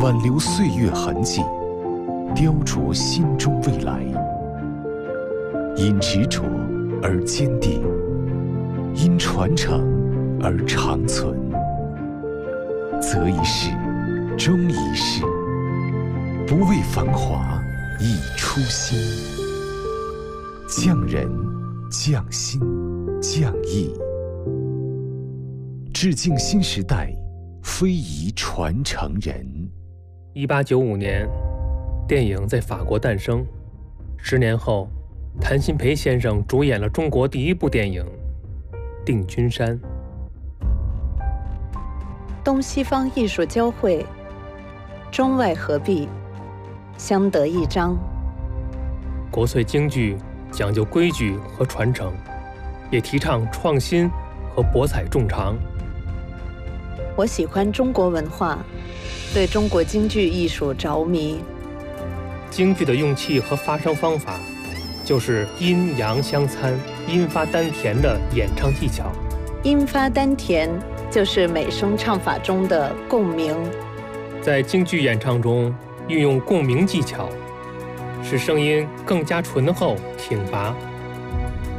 挽留岁月痕迹，雕琢心中未来。因执着而坚定，因传承而长存。择一事，终一事，不为繁华，以初心。匠人，匠心，匠艺。致敬新时代非遗传承人。 1895年，电影在法国诞生。10年后，谭鑫培先生主演了中国第一部电影《定军山》。 东西方艺术交汇，中外合璧，相得益彰。 国粹京剧讲究规矩和传承，也提倡创新和博采众长。 我喜欢中国文化，对中国京剧艺术着迷。 京剧的用气和发声方法，就是阴阳相参、阴发丹田的演唱技巧。 阴发丹田就是美声唱法中的共鸣。 在京剧演唱中运用共鸣技巧，使声音更加醇厚挺拔。